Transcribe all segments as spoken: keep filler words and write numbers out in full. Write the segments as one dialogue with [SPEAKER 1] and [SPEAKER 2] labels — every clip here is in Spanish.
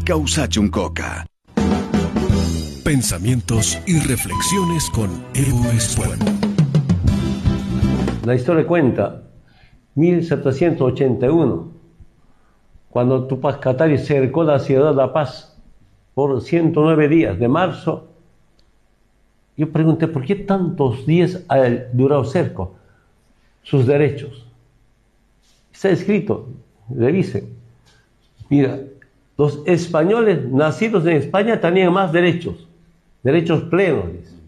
[SPEAKER 1] Causachun Coca.
[SPEAKER 2] Pensamientos y reflexiones con Evo Espuel.
[SPEAKER 3] La historia cuenta mil setecientos ochenta y uno, cuando Tupac Katari cercó la ciudad de La Paz por ciento nueve días, de marzo. Yo pregunté, ¿por qué tantos días ha durado cerco? Sus derechos. Está escrito, revisen. Mira, los españoles nacidos en España tenían más derechos, derechos plenos.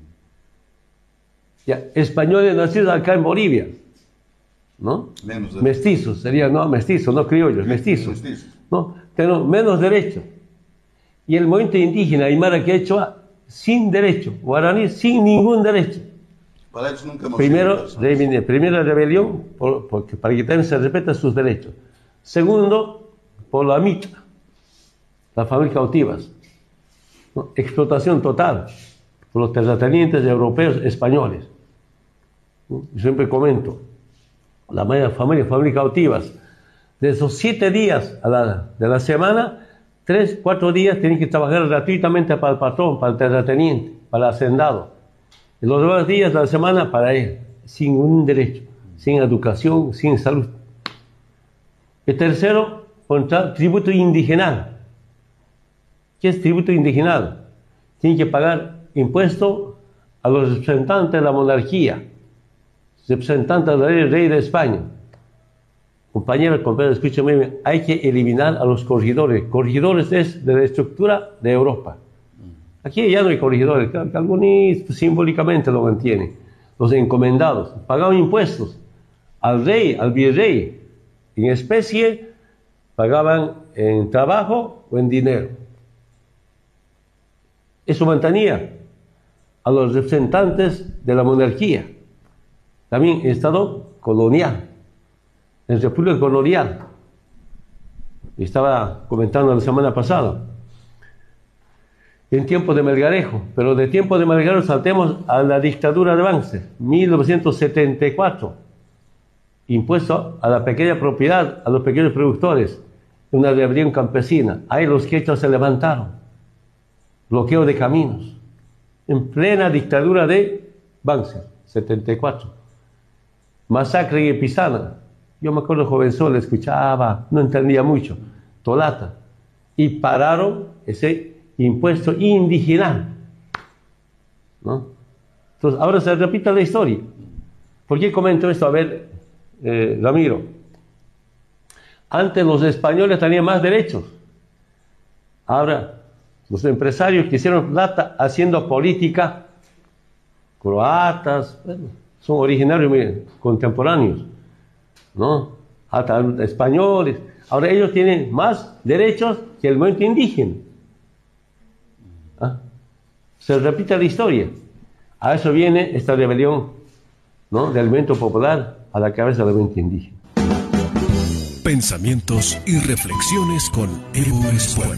[SPEAKER 3] Ya, españoles nacidos acá en Bolivia, ¿no? Menos mestizos, serían, no, mestizos, no criollos, mestizos, mestizos. ¿No? Tenemos menos derechos. Y el movimiento indígena Aymara Quechua, sin derecho, guaraní sin ningún derecho.
[SPEAKER 4] Para ellos nunca hemos
[SPEAKER 3] Primero, de, primera rebelión, por, porque, para que también se respeten sus derechos. Segundo, por la mitra, las familias cautivas, ¿no? Explotación total por los terratenientes europeos españoles. ¿No? Yo siempre comento, la mayoría de familias, familias cautivas, de esos siete días a la, de la semana, tres, cuatro días tienen que trabajar gratuitamente para el patrón, para el terrateniente, para el hacendado. Y los demás días de la semana para él, sin un derecho, sin educación, sin salud. El tercero, contra tributo indigenal. ¿Qué es tributo indigenal? Tienen que pagar impuesto a los representantes de la monarquía, representantes del rey de España. Compañeros, compañeros, escúchame, hay que eliminar a los corregidores. Corregidores es de la estructura de Europa. Aquí ya no hay corregidores, algunos simbólicamente lo mantienen. Los encomendados pagaban impuestos al rey, al virrey, en especie, pagaban en trabajo o en dinero. Eso mantenía a los representantes de la monarquía, también en estado colonial, en república colonial. Estaba comentando la semana pasada, en tiempo de Melgarejo, pero de tiempo de Melgarejo saltemos a la dictadura de Banzer, mil novecientos setenta y cuatro, impuesto a la pequeña propiedad, a los pequeños productores, una rebelión campesina. Ahí los quechos se levantaron, bloqueo de caminos, en plena dictadura de Banzer, setenta y cuatro, masacre en Epizana. Yo me acuerdo jovenzuelo, escuchaba, no entendía mucho, Tolata, y pararon ese impuesto indígena, ¿no? Entonces, ahora se repite la historia. ¿Por qué comento esto? A ver, eh, Ramiro. Antes los españoles tenían más derechos. Ahora, los empresarios que hicieron plata haciendo política, croatas, bueno, son originarios miren, contemporáneos, ¿no? Hasta españoles. Ahora ellos tienen más derechos que el movimiento indígena. ¿Ah? Se repite la historia. A eso viene esta rebelión, ¿no? Del movimiento popular a la cabeza del movimiento indígena.
[SPEAKER 2] Pensamientos y reflexiones con Evo Espuel.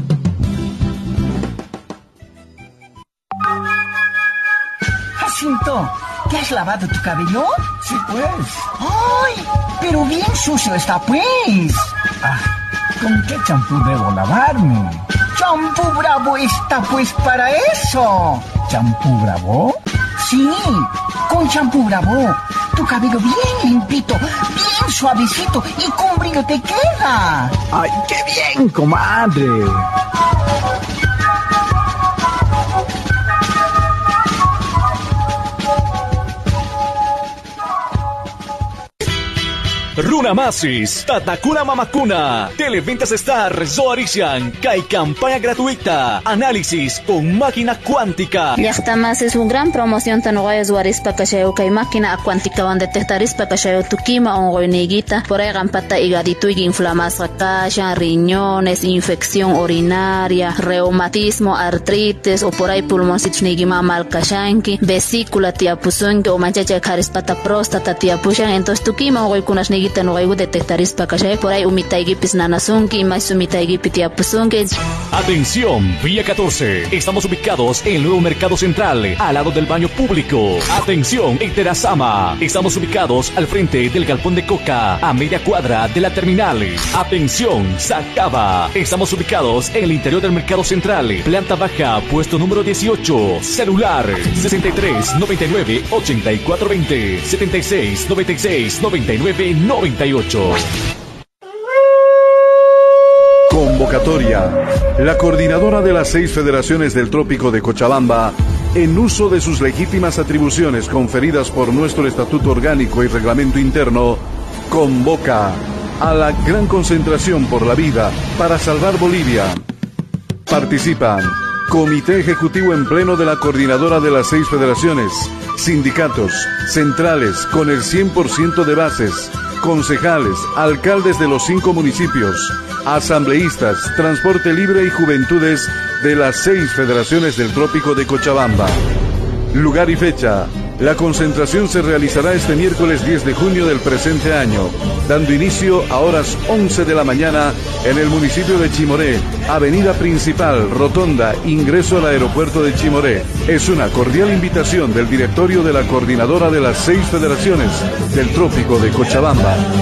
[SPEAKER 5] Jacinto, ¿te has lavado tu cabello?
[SPEAKER 6] Sí, pues.
[SPEAKER 5] ¡Ay! Pero bien sucio está, pues.
[SPEAKER 6] Ah, ¿con qué champú debo lavarme?
[SPEAKER 5] ¡Champú Bravo está, pues, para eso!
[SPEAKER 6] ¿Champú Bravo?
[SPEAKER 5] Sí, con champú Bravo. Tu cabello bien limpito, bien suavecito y con brillo te queda.
[SPEAKER 6] ¡Ay, qué bien, comadre!
[SPEAKER 7] Runamasis, Tatakuna Mamakuna, Televentas Star, Zoarishan, Kai campaña gratuita, análisis con máquina cuántica.
[SPEAKER 8] Llaqtamas es una gran promoción tan guay Zoarispa Kasheo Kai máquina cuántica donde detectarispa Kasheo Tukima ongoiniguita, por ahí gampata higadito y inflamación kasha, riñones, infección urinaria, reumatismo, artritis o por ahí pulmoncitos nigima mal kashanki, vesícula tiapuzunki o manchacha karispata próstata tiapushan, entonces Tukima ongoikunas nigi guita no hay detectarispa kashay por ahí umitaygipis nanasunki más umitaygipit yapusunki.
[SPEAKER 7] Atención, Vía catorce. Estamos ubicados en el nuevo Mercado Central, al lado del baño público. Atención, en Terazama. Estamos ubicados al frente del Galpón de Coca, a media cuadra de la terminal. Atención, Sacaba. Estamos ubicados en el interior del Mercado Central, planta baja, puesto número dieciocho. Celular sesenta y tres noventa y nueve ochenta y cuatro veinte, setenta y seis noventa y seis noventa y nueve noventa y ocho.
[SPEAKER 1] Convocatoria. La coordinadora de las seis federaciones del Trópico de Cochabamba, en uso de sus legítimas atribuciones conferidas por nuestro Estatuto Orgánico y Reglamento Interno, convoca a la gran concentración por la vida para salvar Bolivia. Participan Comité Ejecutivo en Pleno de la Coordinadora de las seis federaciones, sindicatos, centrales con el cien por ciento de bases, concejales, alcaldes de los cinco municipios, asambleístas, transporte libre y juventudes de las seis federaciones del Trópico de Cochabamba. Lugar y fecha. La concentración se realizará este miércoles diez de junio del presente año, dando inicio a horas once de la mañana en el municipio de Chimoré, avenida principal, rotonda, ingreso al aeropuerto de Chimoré. Es una cordial invitación del directorio de la coordinadora de las seis federaciones del Trópico de Cochabamba.